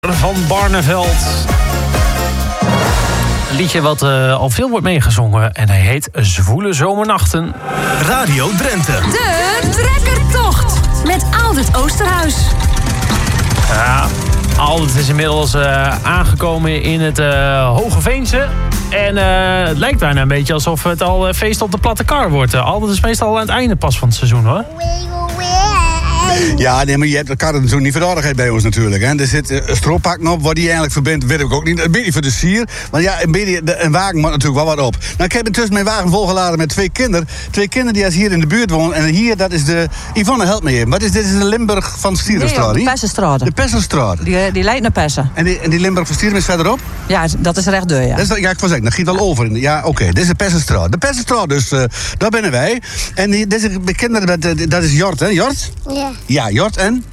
Van Barneveld. Een liedje wat al veel wordt meegezongen en hij heet Zwoele Zomernachten. Radio Drenthe. De Trekkertocht met Aldert Oosterhuis. Ja, Aldert is inmiddels aangekomen in het Hogeveense. En het lijkt bijna een beetje alsof het al feest op de platte kar wordt. Aldert is meestal aan het einde pas van het seizoen, hoor. Ja, nee, maar je hebt de karren zo niet verdadigheid bij ons natuurlijk. Hè. Er zit een strooppak op, wat die eigenlijk verbindt, weet ik ook niet. Een beetje voor de sier. Maar ja, een wagen moet natuurlijk wel wat op. Nou, ik heb intussen mijn wagen volgeladen met twee kinderen. Twee kinderen die als hier in de buurt wonen. En hier, dat is de... Yvonne, help me even. Wat is dit? Is de Limburg van Stierenstraat? Nee, de Pessenstraat. De Pessenstraat. Die leidt naar Pessen. En die Limburg van Stieren is verderop? Ja, dat is rechtdeur, ja. Dat is, ja, ik wou zeggen, dat giet al over. Ja, oké, dit is de Pessenstraat. De Pessenstraat, dus daar binnen wij. En deze kinderen, dat is Jort, hè? Jort? Ja. Ja, Jort en?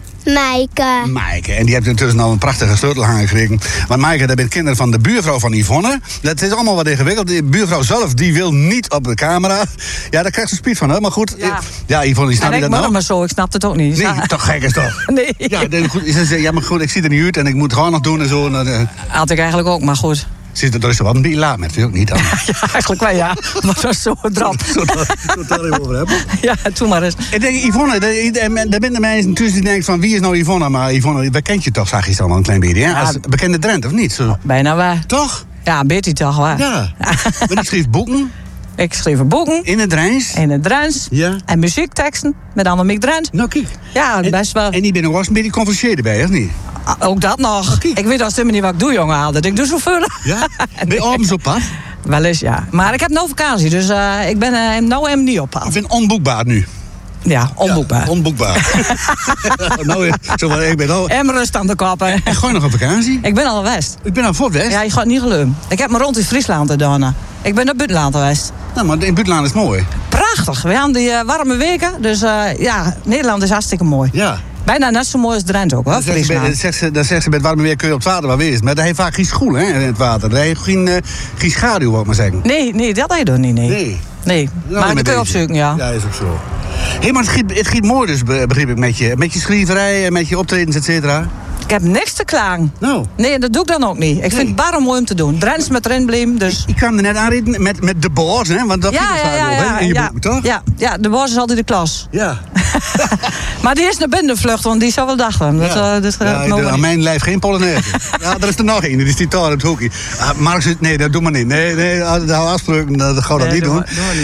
Maaike. En die heeft intussen al een prachtige sleutelhanger gekregen. Want Maaike, dat zijn kinderen van de buurvrouw van Yvonne. Dat is allemaal wat ingewikkeld. De buurvrouw zelf, die wil niet op de camera. Ja, daar krijgt ze spiet van, hè? Maar goed. Ja, Yvonne, die snapt je dat nou? maar zo, ik snap het ook niet. Nee, toch gek is toch? Nee. Ja, maar goed, ik zie er niet uit en ik moet het gewoon nog doen en zo. Had ik eigenlijk ook, maar goed. Zit er dus wel een beetje laat met, vind je ook niet dan? Ja, eigenlijk wel, ja. Maar dat is zo een drap. Zo daar even over hebben. Ja, doe maar eens. Ik denk, Yvonne, daar binnen mij tussen die denkt van wie is nou Yvonne? Maar Yvonne, wij kent je toch, zag je dan wel een klein beetje, hè? Ja. Als bekende Drent, of niet? Zo. Bijna waar. Toch? Ja, een beetje toch waar. Ja. Maar ik schreef boeken. Ik schreef boeken. In het Drents. In het Drents. Ja. En muziekteksten met Annemiek Drent. Nou, kijk. Ja, best wel. En die ben nog wel eens een beetje converseerd bij, of niet? Ook dat nog. Ik weet als helemaal niet wat ik doe, jongen, Aldert. Ik doe zoveel. Ja? Ben je abends op pad? Wel eens, ja. Maar ik heb nou vakantie, dus ik ben nou helemaal niet op pad. Ik vind onboekbaar nu. Ja, onboekbaar. Ja, onboekbaar. Nou, zo, ik ben al... En rust aan de kop, hè. En ga je nog op vakantie? Ik ben al West. Ik ben al voor West? Ja, je gaat niet geloven. Ik heb me rond in Friesland gedaan. Ik ben naar Buitenland geweest. Nou, maar in Buitenland is mooi. Prachtig. We hebben die warme weken. Dus ja, Nederland is hartstikke mooi. Ja. Bijna net zo mooi als Drenthe ook, hoor. Dan zegt ze bij het warme weer kun je op het water wel wezen. Maar daar heeft vaak geen schoen, hè, in het water. Daar heeft geen schaduw, wou ik maar zeggen. Nee, dat heb je toch niet, nee. Nee, Nou, maar dat kun je opzoeken, ja. Ja, is ook zo. Hé, maar het giet mooi dus, begreep ik, met je schrijverij en met je optredens, et cetera. Ik heb niks te klagen. Nou. Nee, dat doe ik dan ook niet. Ik vind het barre mooi om te doen. Drents met erin bleem, dus... Ik kwam er net aanreden met de boos, hè? Want dat vind ik vaak wel, hè? In je boek, toch? Ja, de boos is altijd de klas. Ja. Maar die is naar binnen vlucht, want die zou wel dachten. Aan mijn lijf geen Polonaise. Ja, er is er nog één, die is die daar op het hoekje. Mark zegt, nee, dat doe maar niet. Nee, dat afspreken, dat gaan we dat niet doen.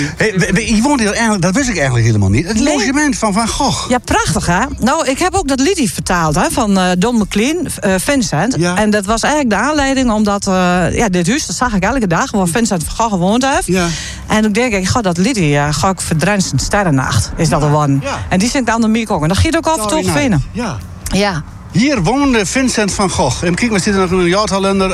Je woont hier eigenlijk, dat wist ik eigenlijk helemaal niet. Het logement van Van Gogh. Ja, prachtig, hè? Nou, ik heb ook dat liedje vertaald, hè, van Don McLean, Vincent. Ja. En dat was eigenlijk de aanleiding, omdat dit huis, dat zag ik elke dag, waar Vincent van Gogh gewoond heeft. Ja. En toen denk ik ga dat liedje, ga ik verdrensen, Sterrennacht, is dat er one. Ja. En die zingt Annemiek ook. En dat giet ook af en toe vinden. Ja. Ja. Hier woonde Vincent van Gogh. En kijk, we zitten nog in een jaartalender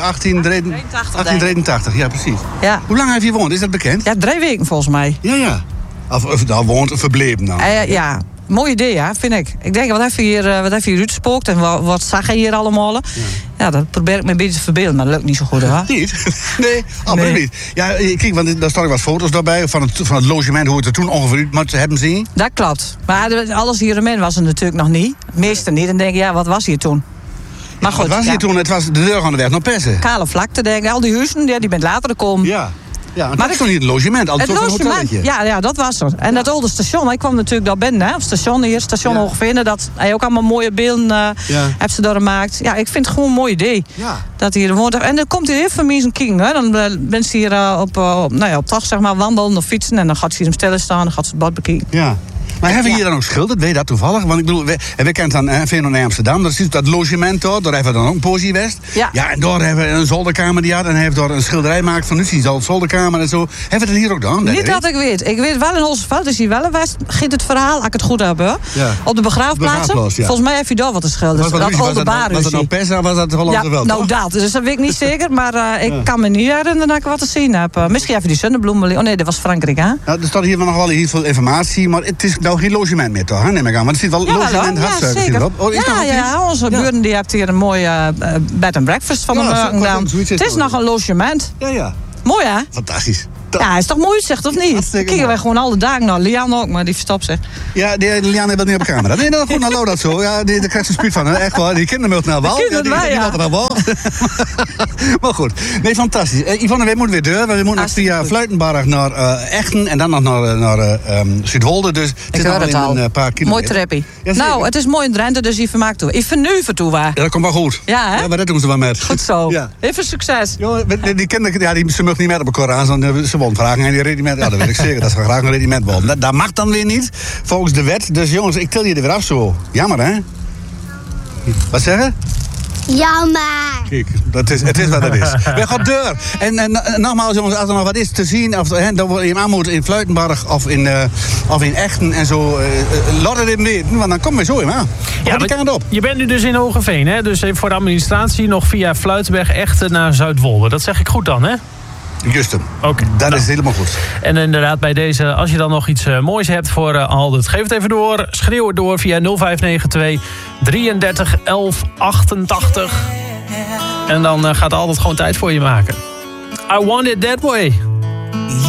1883. Ja, precies. Ja. Hoe lang heeft hij gewoond? Is dat bekend? Ja, 3 weken volgens mij. Ja. Of daar woont, verbleven nou. Ja. Mooi idee, ja, vind ik. Ik denk, wat heeft hier uitspookt en wat zag je hier allemaal? Ja, dat probeer ik me een beetje te verbeelden, maar dat lukt niet zo goed, hoor. Niet? Nee, absoluut niet. Ja, kijk, want daar staan wat foto's daarbij van het logement, hoe het er toen ongeveer uit hebben zien. Dat klopt. Maar alles hieromheen was er natuurlijk nog niet. Het meeste niet. En denk je, ja, wat was hier toen? Maar goed. Wat was hier toen? Het was de deur aan de weg naar Pessen. Kale vlakte, denk ik. Al die huizen, die bent later gekomen. Ja. Ja, maar dat is toch niet het logement? Altijd het toch een hotelletje? Ja, dat was er. En dat oude station, ik kwam natuurlijk daar binnen, hè, op station hier, station Hoogveen. Dat hij ook allemaal mooie beelden heeft ze daar gemaakt. Ja, ik vind het gewoon een mooi idee. Ja. Dat hij er woont. En dan komt hij heel veel mensen kijken. Hè. Dan ben ze hier op dag zeg maar wandelen of fietsen. En dan gaat ze hier stil staan en dan gaat ze het bad bekijken. Ja. Maar hebben we hier dan ook schilderd? Weet je dat toevallig? Want ik bedoel, we kennen dan Venon in Amsterdam. Dat is dat logement daar hebben we dan ook een poëzie West. Ja, en daar hebben we een zolderkamer die had. En hij heeft daar een schilderij gemaakt van nu die zolderkamer en zo. Hebben we dat hier ook dan? Niet dat ik weet. Ik weet wel in Olseveld is hier wel een West. Giet het verhaal, als ik het goed heb, hoor. Ja. Op de begraafplaatsen. Volgens mij heeft hij daar wat te schilderen. Was dat nou Pessa of was dat Hollandse nou dat. Dus dat weet ik niet zeker. Maar ik kan me niet herinneren dat ik wat te zien heb. Misschien even die zonnebloemen. Oh nee, dat was Frankrijk, hè? Nou, er staat hier nog wel heel veel informatie. Maar het is nou geen logement meer. Toch, neem ik aan. Want er zit wel logement zeker. Onze buren die heeft hier een mooie bed and breakfast van hem gedaan. Het is nog een logement. Ja. Mooi, hè? Fantastisch. Ja, is toch mooi, zegt of niet? Hartstikke Dan kijken wij gewoon alle dagen naar. Lian ook, maar die verstopt zich. Ja, Lian heeft dat niet op de camera. Nee, dat goed, nou dat zo. Ja, daar krijgt ze spuut van. Hè. Echt waar, die kinderen moeten naar wal. Die moeten naar wal. Maar goed. Nee, fantastisch. Yvonne, wij moeten weer deur. We moeten nog via Fluitenbarg naar Echten en dan nog naar Zuidwolde. Dus het is nog wel een paar kilometer. Mooi treppie. Ja, nou, het is mooi in Drenthe, dus je vermaakt toe. Ik vernuiven toe waar. Ja, dat komt wel goed. Ja, hè? Ja, maar dat doen ze wel met. Goed zo. Ja. Even succes. Jo, die kinderen, ja, ze mogen niet met op elkaar aan. Ze won vragen en die regiment. Ja, dat weet ik zeker. Dat ze graag een regiment willen. Dat mag dan weer niet, volgens de wet. Dus jongens, ik til je er weer af zo. Jammer, hè? Wat zeggen? Jammer. Kijk, het is wat het is. We gaan deur. En nogmaals, jongens, als er nog wat is te zien, of dan je aan moet in Fluitenbarg of in Echten en zo, laat het even weten, want dan kom je zo in aan. Ja, die kant op. Je bent nu dus in Hogeveen, hè? Dus even voor de administratie nog via Fluitenberg Echten naar Zuidwolde. Dat zeg ik goed dan, hè? Juist hem. Okay, dat is helemaal goed. En inderdaad, bij deze, als je dan nog iets moois hebt voor Aldert, geef het even door. Schreeuw het door via 0592 33 11 88. En dan gaat Aldert gewoon tijd voor je maken. I want it that way.